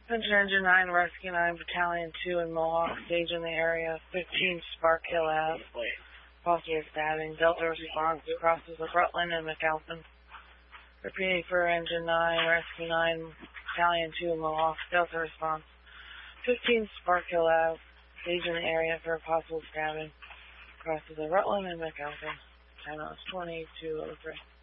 Attention Engine 9, Rescue 9, Battalion 2 in Mohawk, stage in the area, 15 Spark Hill Ave. Possible stabbing. Delta response crosses of Rutland and McAlpin. Repeating for Engine 9, Rescue 9, Battalion 2 in Mohawk, Delta response. 15 Spark Hill Ave, stage in the area for a possible stabbing. Crosses of Rutland and McAlpin. Time out is 22:03.